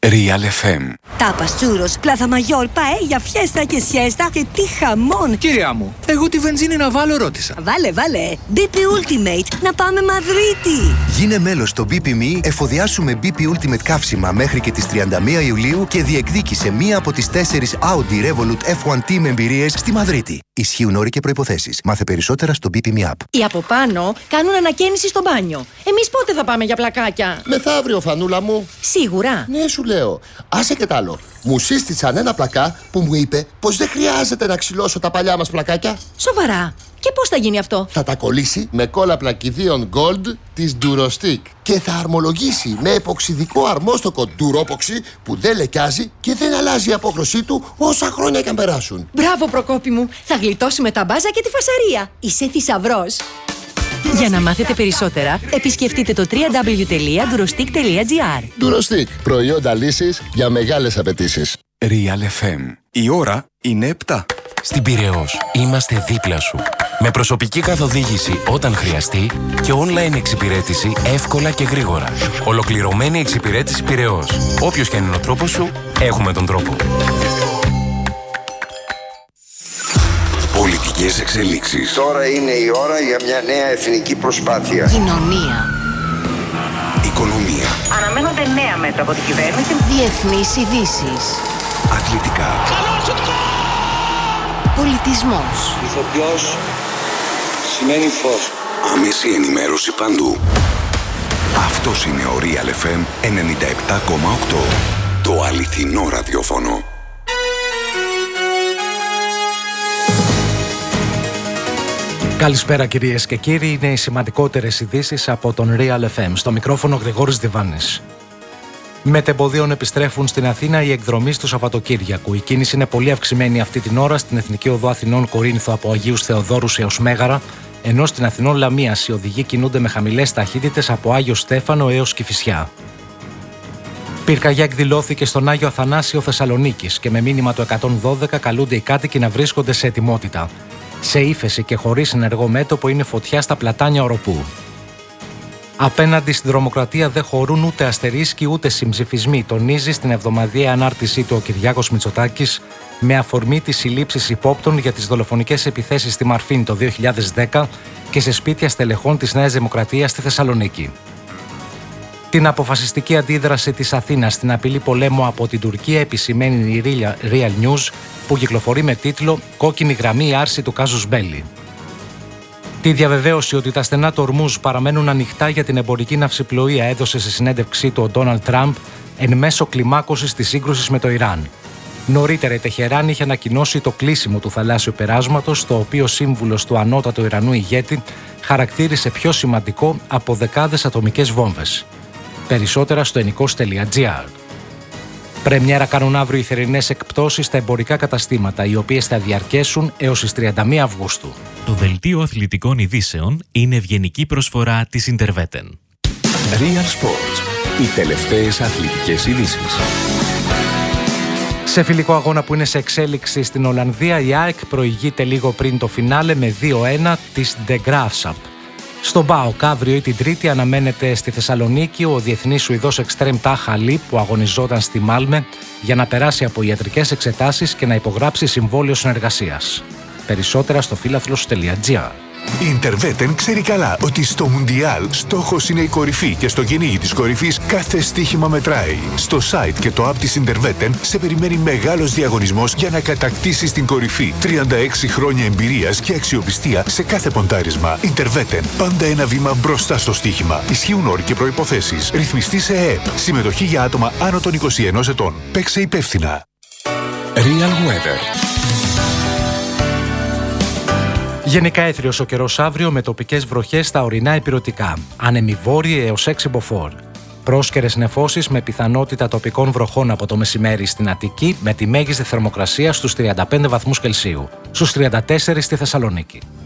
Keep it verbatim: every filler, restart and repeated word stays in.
Real εφ εμ. Τάπας, τσούρος, πλάθα μαγιόρ, παέλια, φιέστα και σιέστα και τι χαμόν! Κυρία μου, εγώ τη βενζίνη να βάλω ρώτησα. Βάλε, βάλε! μπι πι Ultimate, να πάμε Μαδρίτη! Γίνε μέλος στο μπι πι Me, εφοδιάσουμε μπι πι Ultimate καύσιμα μέχρι και τις τριάντα μία Ιουλίου και διεκδίκησε μία από τις τέσσερις Audi Revolut εφ ουάν Team εμπειρίες στη Μαδρίτη. Ισχύουν όροι και προϋποθέσεις. Μάθε περισσότερα στο μπι πι Me App. Οι από πάνω κάνουν ανακαίνιση στο μπάνιο. Εμείς πότε θα πάμε για πλακάκια? Μεθαύριο, Φανούλα μου. Σίγουρα. Ναι, σου λέω. Άσε και τ' άλλο. Μου σύστησαν ένα πλακά που μου είπε πως δεν χρειάζεται να ξυλώσω τα παλιά μας πλακάκια. Σοβαρά. Και πώς θα γίνει αυτό? Θα τα κολλήσει με κόλλα πλακιδίων Gold της Durostick και θα αρμολογήσει με εποξιδικό αρμόστοκο Duropoxy που δεν λεκιάζει και δεν αλλάζει η απόχρωσή του όσα χρόνια και αν περάσουν. Μπράβο, Προκόπη μου. Θα γλιτώσουμε τα μπάζα και τη φασαρία. Είσαι θησαυρός. Για να μάθετε περισσότερα, επισκεφτείτε το double-u double-u double-u τελεία durostick τελεία gr. Durostick. Προϊόντα λύσης για μεγάλες απαιτήσεις. Real εφ εμ. Η ώρα είναι επτά. Στην Πειραιώς είμαστε δίπλα σου. Με προσωπική καθοδήγηση όταν χρειαστεί και online εξυπηρέτηση εύκολα και γρήγορα. Ολοκληρωμένη εξυπηρέτηση Πειραιώς. Όποιος και αν είναι ο τρόπος σου, έχουμε τον τρόπο. Πολιτικές εξελίξεις. Τώρα είναι η ώρα για μια νέα εθνική προσπάθεια. Κοινωνία. Οικονομία. Αναμένονται νέα μέτρα από την κυβέρνηση. Διεθνείς ειδήσεις. Αθλητικά. Πολιτισμός. Ηθοποιός σημαίνει φως. Άμεση ενημέρωση παντού. Αυτός είναι ο Real εφ εμ ενενήντα επτά κόμμα οκτώ. Το αληθινό ραδιόφωνο. Καλησπέρα κυρίες και κύριοι, είναι οι σημαντικότερες ειδήσεις από τον Real εφ εμ. Στο μικρόφωνο Γρηγόρης Διβάνης. Μετεμποδίων επιστρέφουν στην Αθήνα οι εκδρομείς του Σαββατοκύριακου. Η κίνηση είναι πολύ αυξημένη αυτή την ώρα στην Εθνική Οδό Αθηνών Κορίνθου από Αγίους Θεοδόρους έως Μέγαρα, ενώ στην Αθηνών Λαμίας οι οδηγοί κινούνται με χαμηλές ταχύτητες από Άγιο Στέφανο έως Κηφισιά. Πυρκαγιά εκδηλώθηκε στον Άγιο Αθανάσιο Θεσσαλονίκης και με μήνυμα του εκατόν δώδεκα καλούνται οι κάτοικοι να βρίσκονται σε ετοιμότητα. Σε ύφεση και χωρίς ενεργό μέτωπο είναι φωτιά στα πλατάνια Οροπού. Απέναντι στην τρομοκρατία δεν χωρούν ούτε αστερίσκοι ούτε συμψηφισμοί, τονίζει στην εβδομαδιαία ανάρτησή του ο Κυριάκος Μητσοτάκης με αφορμή τις συλλήψεις υπόπτων για τις δολοφονικές επιθέσεις στη Μαρφίνη το δύο χιλιάδες δέκα και σε σπίτια στελεχών της Νέας Δημοκρατίας στη Θεσσαλονίκη. Την αποφασιστική αντίδραση της Αθήνας στην απειλή πολέμου από την Τουρκία επισημαίνει η Real News που κυκλοφορεί με τίτλο «Κόκκινη γραμμή η άρση του κάζους Μπέλι». Τη διαβεβαίωση ότι τα στενά του Ορμούζ παραμένουν ανοιχτά για την εμπορική ναυσιπλοεία έδωσε σε συνέντευξή του ο Ντόναλντ Τραμπ εν μέσω κλιμάκωσης της σύγκρουσης με το Ιράν. Νωρίτερα η Τεχεράνη είχε ανακοινώσει το κλείσιμο του θαλάσσιου περάσματος, το οποίο ο σύμβουλος του ανώτατου Ιρανού ηγέτη χαρακτήρισε πιο σημαντικό από δεκάδες ατομικές βόμβες. Περισσότερα στο ενικός τελεία gr. Πρεμιέρα κάνουν αύριο οι θερινές εκπτώσεις στα εμπορικά καταστήματα, οι οποίες θα διαρκέσουν έως τις τριάντα μία Αυγούστου. Το δελτίο αθλητικών ειδήσεων είναι ευγενική προσφορά της Ιντερβέτεν. Real Sports. Οι τελευταίες αθλητικές ειδήσεις. Σε φιλικό αγώνα που είναι σε εξέλιξη στην Ολλανδία, η ΑΕΚ προηγείται λίγο πριν το φινάλε με δύο ένα της De Graafschap. Στον ΠΑΟΚ αύριο ή την Τρίτη αναμένεται στη Θεσσαλονίκη ο διεθνής Σουηδός εξτρέμ Τάχα Αλή που αγωνιζόταν στη Μάλμε για να περάσει από ιατρικές εξετάσεις και να υπογράψει συμβόλαιο συνεργασίας. Περισσότερα στο φίλαθλος τελεία gr. Η Ιντερβέτεν ξέρει καλά ότι στο Μουντιάλ στόχος είναι η κορυφή και στο κυνήγι της κορυφής κάθε στοίχημα μετράει. Στο site και το app της Ιντερβέτεν σε περιμένει μεγάλος διαγωνισμός για να κατακτήσεις την κορυφή. τριάντα έξι χρόνια εμπειρίας και αξιοπιστία σε κάθε ποντάρισμα. Ιντερβέτεν, πάντα ένα βήμα μπροστά στο στοίχημα. Ισχύουν όροι και προϋποθέσεις. Ρυθμιστή σε ΕΕΠ. Συμμετοχή για άτομα άνω των είκοσι ενός ετών. Παίξε υπεύθυνα. Real Weather. Γενικά έθριος ο καιρός αύριο με τοπικές βροχές στα ορεινά ηπειρωτικά. Άνεμοι βόρειοι έως έξι μποφόρ. Πρόσκαιρες νεφώσεις με πιθανότητα τοπικών βροχών από το μεσημέρι στην Αττική με τη μέγιστη θερμοκρασία στους τριάντα πέντε βαθμούς Κελσίου. Στους τριάντα τέσσερα στη Θεσσαλονίκη.